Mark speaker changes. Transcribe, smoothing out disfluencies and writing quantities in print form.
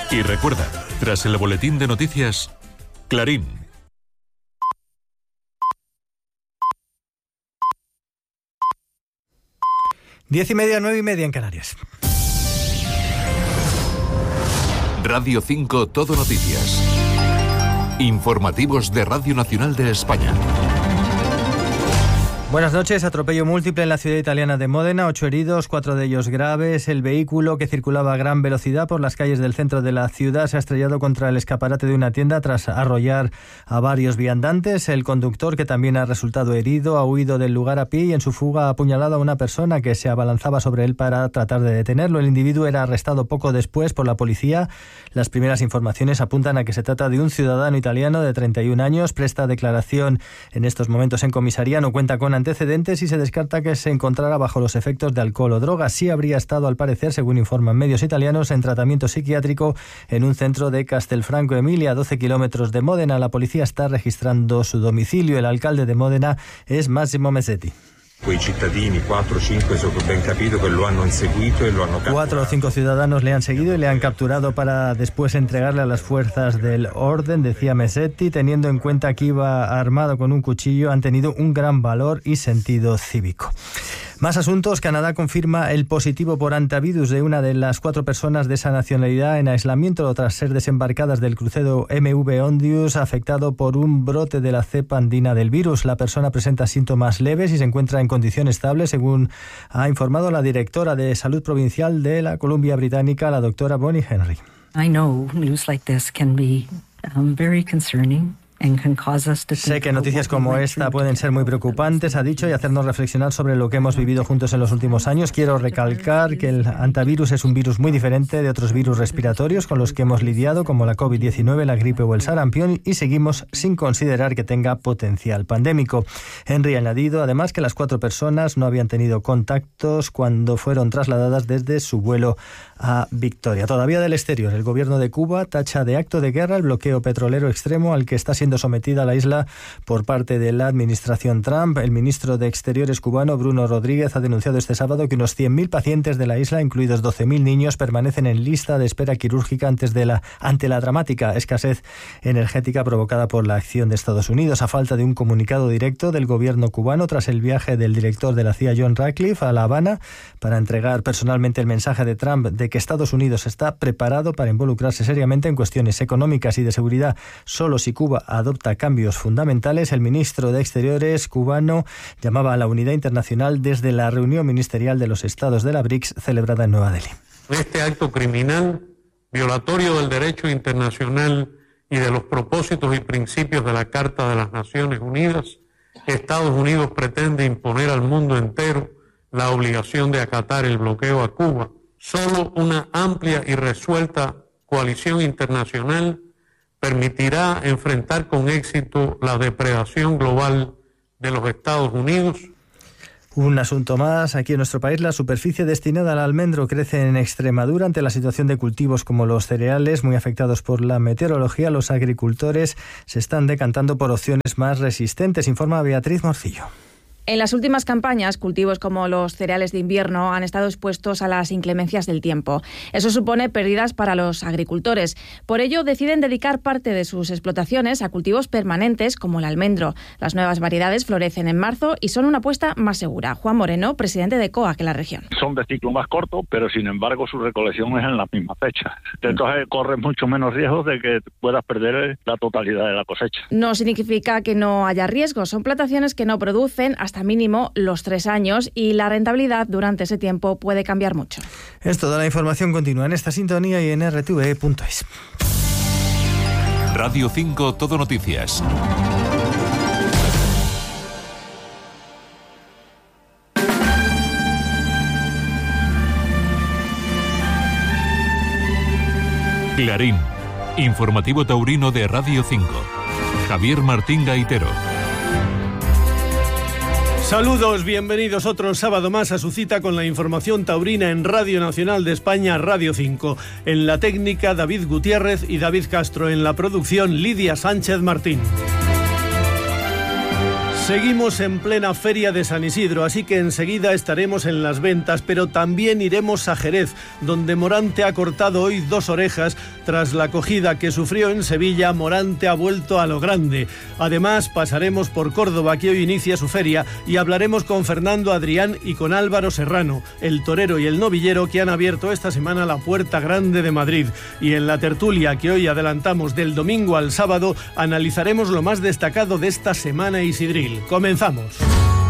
Speaker 1: Y recuerda, tras el boletín de noticias, Clarín.
Speaker 2: 10:30, 9:30 en Canarias.
Speaker 1: Radio 5 Todo Noticias. Informativos de Radio Nacional de España.
Speaker 2: Buenas noches. Atropello múltiple en la ciudad italiana de Módena. 8 heridos, 4 de ellos graves. El vehículo, que circulaba a gran velocidad por las calles del centro de la ciudad, se ha estrellado contra el escaparate de una tienda tras arrollar a varios viandantes. El conductor, que también ha resultado herido, ha huido del lugar a pie y en su fuga ha apuñalado a una persona que se abalanzaba sobre él para tratar de detenerlo. El individuo era arrestado poco después por la policía. Las primeras informaciones apuntan a que se trata de un ciudadano italiano de 31 años. Presta declaración en estos momentos en comisaría. No cuenta con antecedentes y se descarta que se encontrara bajo los efectos de alcohol o drogas. Sí habría estado, al parecer, según informan medios italianos, en tratamiento psiquiátrico en un centro de Castelfranco Emilia, a 12 kilómetros de Módena. La policía está registrando su domicilio. El alcalde de Módena es Massimo Mesetti.
Speaker 3: Quei cittadini, 4 o 5, so che ben capito, che lo hanno inseguito e lo hanno capturato.
Speaker 2: 4 o 5 ciudadanos le han seguido y le han capturado para después entregarle a las fuerzas del orden, decía Mesetti. Teniendo en cuenta que iba armado con un cuchillo, han tenido un gran valor y sentido cívico. Más asuntos. Canadá confirma el positivo por hantavirus de una de las 4 personas de esa nacionalidad en aislamiento tras ser desembarcadas del crucero MV Ondius, afectado por un brote de la cepa andina del virus. La persona presenta síntomas leves y se encuentra en condición estable, según ha informado la directora de Salud Provincial de la Columbia Británica, la doctora Bonnie Henry.
Speaker 4: I know news like this can be very concerning.
Speaker 2: Sé que noticias como esta pueden ser muy preocupantes, ha dicho, y hacernos reflexionar sobre lo que hemos vivido juntos en los últimos años. Quiero recalcar que el hantavirus es un virus muy diferente de otros virus respiratorios con los que hemos lidiado, como la COVID-19, la gripe o el sarampión, y seguimos sin considerar que tenga potencial pandémico. Henry ha añadido, además, que las 4 personas no habían tenido contactos cuando fueron trasladadas desde su vuelo a Victoria. Todavía del exterior, el gobierno de Cuba tacha de acto de guerra el bloqueo petrolero extremo al que está siendo sometida la isla por parte de la administración Trump. El ministro de Exteriores cubano, Bruno Rodríguez, ha denunciado este sábado que unos 100.000 pacientes de la isla, incluidos 12.000 niños, permanecen en lista de espera quirúrgica ante la dramática escasez energética provocada por la acción de Estados Unidos. A falta de un comunicado directo del gobierno cubano tras el viaje del director de la CIA, John Ratcliffe, a La Habana para entregar personalmente el mensaje de Trump de que Estados Unidos está preparado para involucrarse seriamente en cuestiones económicas y de seguridad solo si Cuba adopta cambios fundamentales, el ministro de Exteriores cubano llamaba a la unidad internacional desde la reunión ministerial de los estados de la BRICS celebrada en Nueva Delhi.
Speaker 5: Este acto criminal, violatorio del derecho internacional y de los propósitos y principios de la Carta de las Naciones Unidas, Estados Unidos pretende imponer al mundo entero la obligación de acatar el bloqueo a Cuba. Solo una amplia y resuelta coalición internacional permitirá enfrentar con éxito la depredación global de los Estados Unidos.
Speaker 2: Un asunto más. Aquí en nuestro país, la superficie destinada al almendro crece en Extremadura ante la situación de cultivos como los cereales, muy afectados por la meteorología. Los agricultores se están decantando por opciones más resistentes, informa Beatriz Morcillo.
Speaker 6: En las últimas campañas, cultivos como los cereales de invierno han estado expuestos a las inclemencias del tiempo. Eso supone pérdidas para los agricultores. Por ello, deciden dedicar parte de sus explotaciones a cultivos permanentes como el almendro. Las nuevas variedades florecen en marzo y son una apuesta más segura. Juan Moreno, presidente de COAC en la región.
Speaker 7: Son de ciclo más corto, pero sin embargo su recolección es en la misma fecha. Entonces corres mucho menos riesgos de que puedas perder la totalidad de la cosecha.
Speaker 6: No significa que no haya riesgos. Son plantaciones que no producen hasta mínimo los 3 años y la rentabilidad durante ese tiempo puede cambiar mucho.
Speaker 2: Es toda la información continua en esta sintonía y en rtve.es.
Speaker 1: Radio 5 Todo Noticias. Clarín, informativo taurino de Radio 5. Javier Martín Gaitero.
Speaker 8: Saludos, bienvenidos otro sábado más a su cita con la información taurina en Radio Nacional de España, Radio 5. En la técnica, David Gutiérrez y David Castro. En la producción, Lidia Sánchez Martín. Seguimos en plena Feria de San Isidro, así que enseguida estaremos en las ventas, pero también iremos a Jerez, donde Morante ha cortado hoy 2 orejas. Tras la acogida que sufrió en Sevilla, Morante ha vuelto a lo grande. Además, pasaremos por Córdoba, que hoy inicia su feria, y hablaremos con Fernando Adrián y con Álvaro Serrano, el torero y el novillero que han abierto esta semana la Puerta Grande de Madrid. Y en la tertulia que hoy adelantamos del domingo al sábado, analizaremos lo más destacado de esta semana isidril. Comenzamos.